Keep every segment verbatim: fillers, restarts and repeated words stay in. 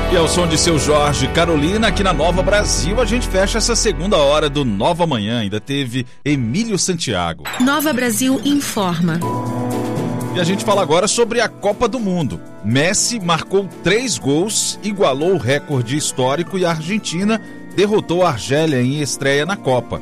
E ao som de Seu Jorge, Carolina, aqui na Nova Brasil, a gente fecha essa segunda hora do Nova Manhã. Ainda teve Emílio Santiago. Nova Brasil informa. E a gente fala agora sobre a Copa do Mundo. Messi marcou três gols, igualou o recorde histórico e a Argentina derrotou a Argélia em estreia na Copa.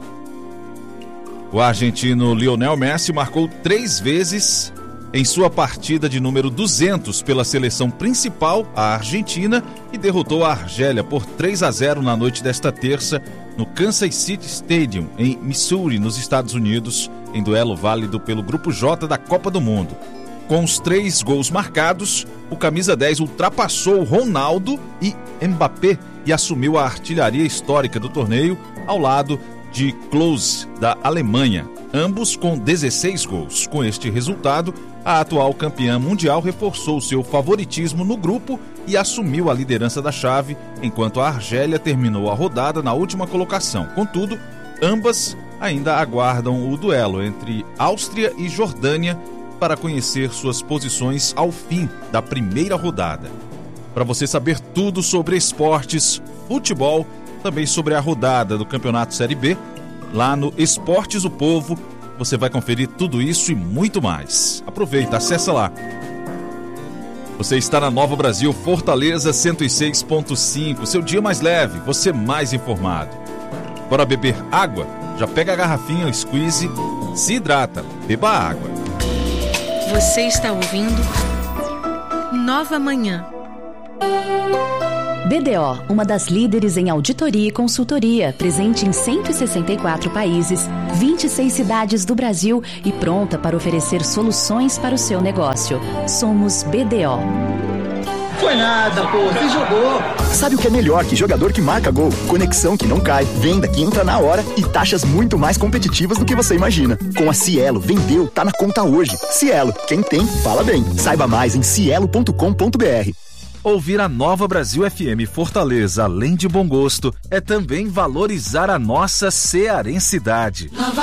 O argentino Lionel Messi marcou três vezes em sua partida de número duzentos pela seleção principal, a Argentina, e derrotou a Argélia por três a zero na noite desta terça no Kansas City Stadium, em Missouri, nos Estados Unidos, em duelo válido pelo Grupo J da Copa do Mundo. Com os três gols marcados, o camisa dez ultrapassou Ronaldo e Mbappé e assumiu a artilharia histórica do torneio ao lado de Klose, da Alemanha, ambos com dezesseis gols. Com este resultado, a atual campeã mundial reforçou seu favoritismo no grupo e assumiu a liderança da chave, enquanto a Argélia terminou a rodada na última colocação. Contudo, ambas ainda aguardam o duelo entre Áustria e Jordânia para conhecer suas posições ao fim da primeira rodada. Para você saber tudo sobre esportes, futebol, também sobre a rodada do Campeonato Série B, lá no Esportes o Povo, você vai conferir tudo isso e muito mais. Aproveita, acessa lá. Você está na Nova Brasil, Fortaleza cento e seis ponto cinco. Seu dia mais leve, você mais informado. Bora beber água? Já pega a garrafinha, squeeze, se hidrata, beba água. Você está ouvindo Nova Manhã. B D O, uma das líderes em auditoria e consultoria, presente em cento e sessenta e quatro países, vinte e seis cidades do Brasil e pronta para oferecer soluções para o seu negócio. Somos B D O. Foi nada, pô, você jogou. Sabe o que é melhor que jogador que marca gol? Conexão que não cai, venda que entra na hora e taxas muito mais competitivas do que você imagina. Com a Cielo, vendeu, tá na conta hoje. Cielo, quem tem, fala bem. Saiba mais em cielo ponto com ponto b r. Ouvir a Nova Brasil F M Fortaleza, além de bom gosto, é também valorizar a nossa cearensidade.